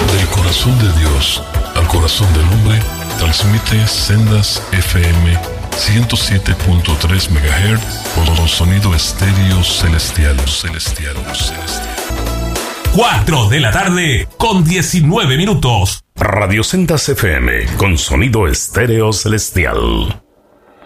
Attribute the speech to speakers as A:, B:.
A: Del corazón de Dios al corazón del hombre, transmite Sendas FM 107.3 MHz con sonido estéreo celestial.
B: 4 de la tarde con 19 minutos.
C: Radio Sendas FM con sonido estéreo celestial.